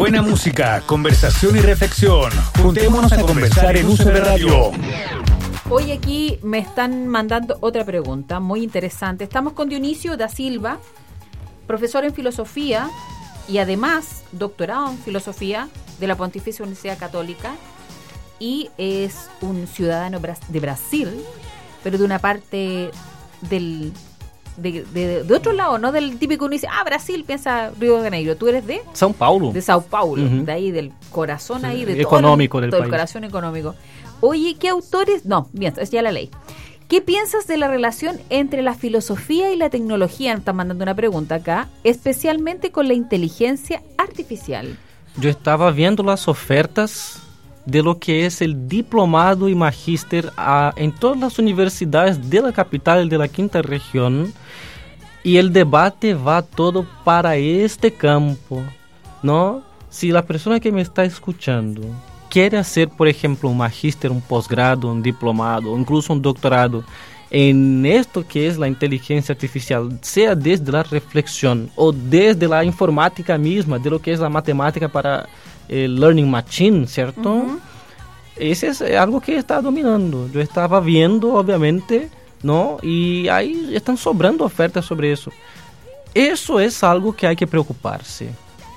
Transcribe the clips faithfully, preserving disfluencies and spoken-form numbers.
Buena música, conversación y reflexión. Juntémonos a conversar en U C B Radio. Hoy aquí me están mandando otra pregunta muy interesante. Estamos con Dionisio da Silva, profesor en filosofía y además doctorado en filosofía de la Pontificia Universidad Católica, y es un ciudadano de Brasil, pero de una parte del de, de, de otro lado, no del típico, uno dice, ah, Brasil, piensa Río de Janeiro. ¿Tú eres de? São Paulo. De Sao Paulo, uh-huh. De ahí del corazón, sí, ahí de económico todo, el, del todo país. El corazón económico. Oye, ¿qué autores? No, bien, es ya la ley. ¿Qué piensas de la relación entre la filosofía y la tecnología? Me están mandando una pregunta acá, especialmente con la inteligencia artificial. Yo estaba viendo las ofertas de lo que es el diplomado y magíster a, en todas las universidades de la capital y de la quinta región, y el debate va todo para este campo, ¿no? Si la persona que me está escuchando quiere hacer, por ejemplo, un magíster, un posgrado, un diplomado, o incluso un doctorado en esto que es la inteligencia artificial, sea desde la reflexión o desde la informática misma, de lo que es la matemática para el learning machine, ¿cierto? Uh-huh. Ese es algo que está dominando. Yo estaba viendo, obviamente, ¿no? Y ahí están sobrando ofertas sobre eso. Eso es algo que hay que preocuparse,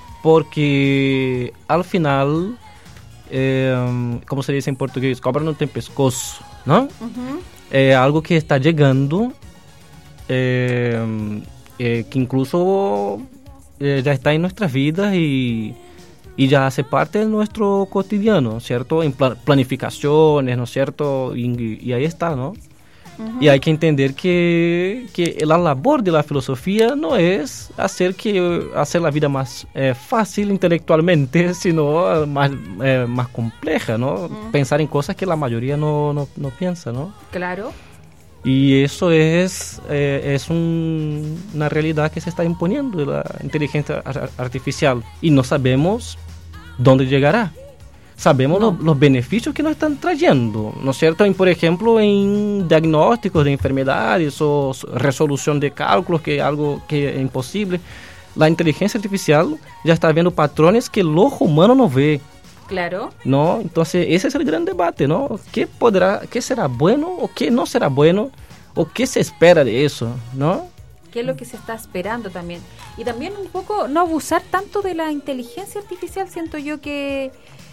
porque al final, eh, como se dice en portugués, cobra no tem pescoço, ¿no? Uh-huh. É algo que está llegando, eh, eh, que incluso eh, ya está en nuestras vidas y, y ya hace parte de nuestro cotidiano, ¿cierto? En pla- planificaciones, ¿no es cierto? Y, y ahí está, ¿no? Uh-huh. Y hay que entender que, que la labor de la filosofía no es hacer, que, hacer la vida más eh, fácil intelectualmente, sino más, eh, más compleja, ¿no? Uh-huh. Pensar en cosas que la mayoría no, no, no piensa, ¿no? Claro. Y eso es, eh, es un, una realidad que se está imponiendo de la inteligencia ar- artificial. Y no sabemos dónde llegará. Sabemos no. lo, los beneficios que nos están trayendo, ¿no es cierto? En, por ejemplo, en diagnósticos de enfermedades o resolución de cálculos, que es algo que es imposible. La inteligencia artificial ya está viendo patrones que el ojo humano no ve. Claro. ¿No? Entonces, ese es el gran debate, ¿no? ¿Qué podrá, qué será bueno o qué no será bueno? ¿O qué se espera de eso, no? ¿Qué es lo que se está esperando también? Y también un poco no abusar tanto de la inteligencia artificial. Siento yo que...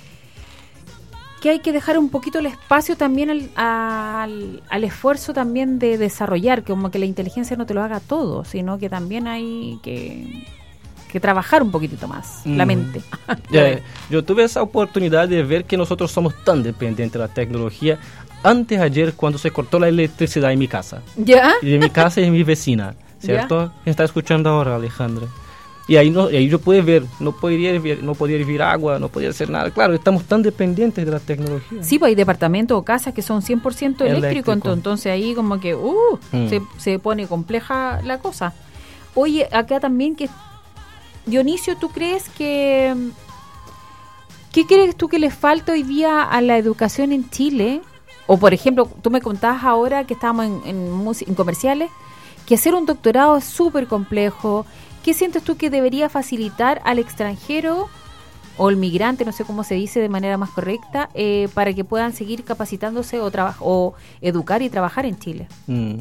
que hay que dejar un poquito el espacio también al, al, al esfuerzo también de desarrollar, que como que la inteligencia no te lo haga todo, sino que también hay que, que trabajar un poquitito más, mm. la mente. Yeah, yo tuve esa oportunidad de ver que nosotros somos tan dependientes de la tecnología. Antes de ayer, cuando se cortó la electricidad en mi casa. ¿Ya? Y en mi casa y en mi vecina, ¿cierto? ¿Ya? Está escuchando ahora, Alejandra. Y ahí, no, y ahí yo pude ver, no podía, hervir, no podía hervir agua, no podía hacer nada. Claro, estamos tan dependientes de la tecnología. Sí, pues hay departamentos o casas que son cien por ciento eléctricos, eléctrico. entonces ahí como que uh, mm. se, se pone compleja la cosa. Oye, acá también que... Dionisio, ¿tú crees que... ¿Qué crees tú que le falta hoy día a la educación en Chile? O por ejemplo, tú me contabas ahora que estábamos en, en, mus- en comerciales, que hacer un doctorado es súper complejo. ¿Qué sientes tú que debería facilitar al extranjero o el migrante, no sé cómo se dice de manera más correcta, eh, para que puedan seguir capacitándose o, traba- o educar y trabajar en Chile? Mm.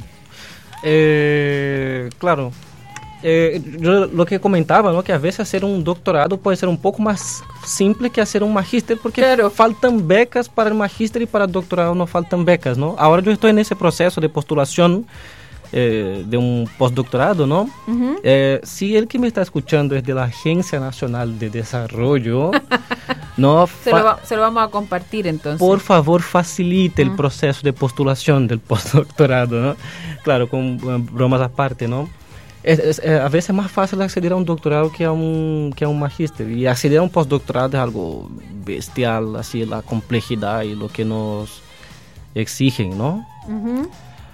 Eh, claro, eh, yo lo que comentaba, ¿no? Que a veces hacer un doctorado puede ser un poco más simple que hacer un magíster, porque claro, faltan becas para el magíster y para el doctorado no faltan becas, ¿no? Ahora yo estoy en ese proceso de postulación Eh, de un postdoctorado, ¿no? Uh-huh. Eh, si el que me está escuchando es de la Agencia Nacional de Desarrollo, no se, fa- lo va- se lo vamos a compartir entonces. Por favor, facilite uh-huh. el proceso de postulación del postdoctorado, ¿no? Claro, con uh, bromas aparte, ¿no? Es, es, eh, a veces es más fácil acceder a un doctorado que a un, que a un magíster. Y acceder a un postdoctorado es algo bestial, así, la complejidad y lo que nos exigen, ¿no? Uh-huh.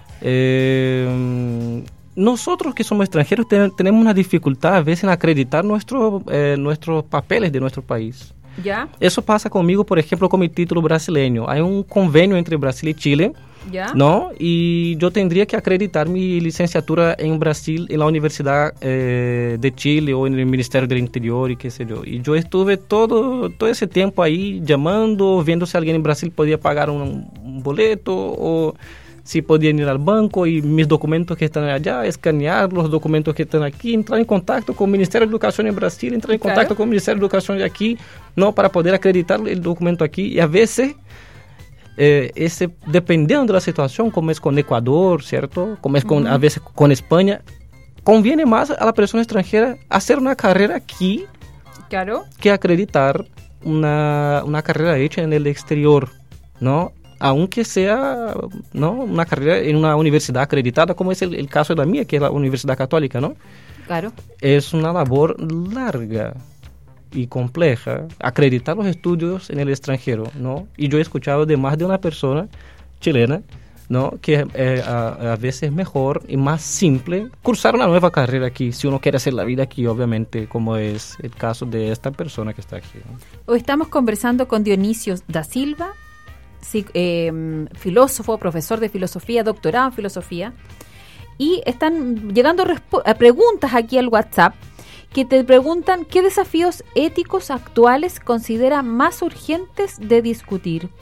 Eh, nosotros que somos extranjeros ten, tenemos una dificultad a veces en acreditar nuestro, eh, nuestros papeles de nuestro país. Ya. Eso pasa conmigo, por ejemplo, con mi título brasileño. Hay un convenio entre Brasil y Chile, ya. ¿no? Y yo tendría que acreditar mi licenciatura en Brasil, en la Universidad eh, de Chile o en el Ministerio del Interior y qué sé yo. Y yo estuve todo, todo ese tiempo ahí llamando, viendo si alguien en Brasil podía pagar un, un boleto o si podían ir al banco y mis documentos que están allá, escanear los documentos que están aquí, entrar en contacto con el Ministerio de Educación en Brasil, entrar en contacto claro. con el Ministerio de Educación de aquí, ¿no? Para poder acreditar el documento aquí. Y a veces, eh, ese, dependiendo de la situación, como es con Ecuador, ¿cierto? Como es con, uh-huh. a veces con España, conviene más a la persona extranjera hacer una carrera aquí claro. que acreditar una, una carrera hecha en el exterior, ¿no? Aunque sea, ¿no? Una carrera en una universidad acreditada, como es el, el caso de la mía, que es la Universidad Católica, ¿no? Claro. Es una labor larga y compleja acreditar los estudios en el extranjero, ¿no? Y yo he escuchado de más de una persona chilena, ¿no? Que eh, a, a veces es mejor y más simple cursar una nueva carrera aquí, si uno quiere hacer la vida aquí, obviamente, como es el caso de esta persona que está aquí, ¿no? Hoy estamos conversando con Dionisio da Silva, Sí, eh, filósofo, profesor de filosofía, doctorado en filosofía, y están llegando respu- a preguntas aquí al WhatsApp que te preguntan qué desafíos éticos actuales considera más urgentes de discutir.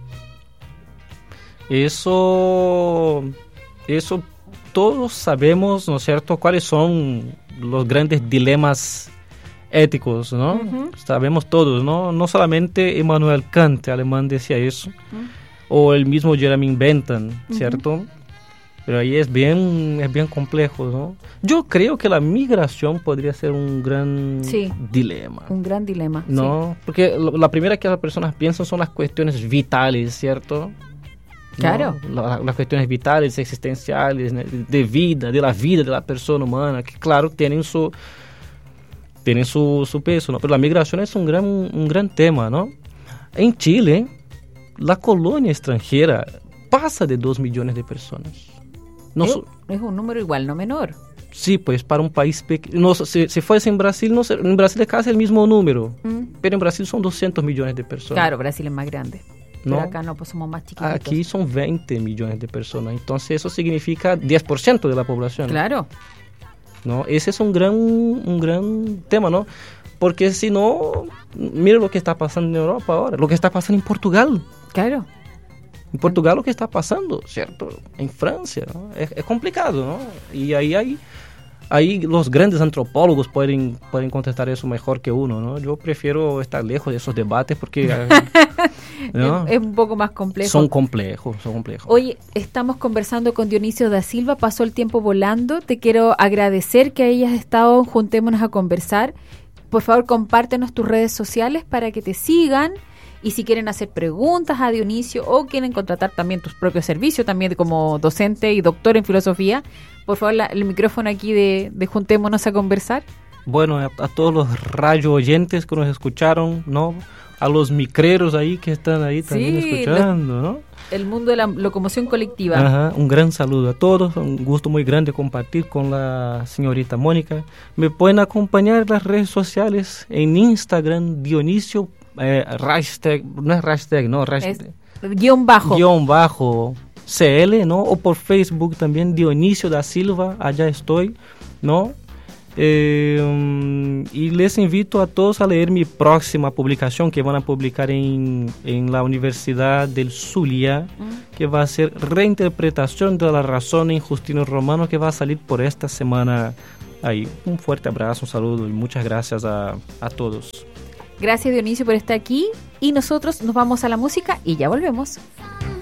Eso, eso todos sabemos, ¿no es cierto?, cuáles son los grandes dilemas éticos, ¿no? Uh-huh. Sabemos todos, ¿no? No solamente Immanuel Kant, alemán, decía eso, uh-huh. o el mismo Jeremy Bentham, ¿cierto? Uh-huh. Pero ahí es bien, es bien complejo, ¿no? Yo creo que la migración podría ser un gran sí, dilema. Un gran dilema, ¿no? Sí. Porque lo, la primera que las personas piensan son las cuestiones vitales, ¿cierto? Claro. ¿No? La, las cuestiones vitales, existenciales, ¿no? de vida, de la vida de la persona humana, que claro, tienen su... tienen su, su peso, ¿no? Pero la migración es un gran, un gran tema, ¿no? En Chile, la colonia extranjera pasa de dos millones de personas. No es, so, es un número igual, no menor. Sí, pues para un país pequeño. No, si, si fuese en Brasil, no, en Brasil es casi el mismo número, mm. pero en Brasil son doscientos millones de personas. Claro, Brasil es más grande. ¿No? Pero acá no, pues somos más chiquitos. Aquí son veinte millones de personas, entonces eso significa diez por ciento de la población. Claro. ¿No? Ese es un gran, un gran tema, ¿no? Porque si no, mira lo que está pasando en Europa ahora, lo que está pasando en Portugal. Claro. En Portugal lo que está pasando, ¿cierto? En Francia, ¿no? Es, es complicado, ¿no? Y ahí hay, ahí los grandes antropólogos pueden, pueden contestar eso mejor que uno, ¿no? Yo prefiero estar lejos de esos debates porque... ¿no? es, es un poco más complejo. Son complejos, son complejos. Oye, estamos conversando con Dionisio da Silva, pasó el tiempo volando, te quiero agradecer que hayas estado en Juntémonos a Conversar. Por favor, compártenos tus redes sociales para que te sigan. Y si quieren hacer preguntas a Dionisio o quieren contratar también tus propios servicios, también como docente y doctor en filosofía, por favor, la, el micrófono aquí de, de Juntémonos a Conversar. Bueno, a, a todos los radio oyentes que nos escucharon, ¿no? A los micreros ahí que están ahí también sí, escuchando, ¿no? El mundo de la locomoción colectiva. Ajá, un gran saludo a todos, un gusto muy grande compartir con la señorita Mónica. Me pueden acompañar en las redes sociales, en Instagram, Dionisio Eh, hashtag, no es hashtag, no, hashtag, es guión bajo. Guión bajo C L, ¿no? O por Facebook también, Dionisio da Silva, allá estoy, ¿no? Eh, um, y les invito a todos a leer mi próxima publicación que van a publicar en, en la Universidad del Zulia, mm. que va a ser Reinterpretación de la Razón en Justino Romano, que va a salir por esta semana ahí. Un fuerte abrazo, un saludo y muchas gracias a, a todos. Gracias, Dionisio, por estar aquí y nosotros nos vamos a la música y ya volvemos.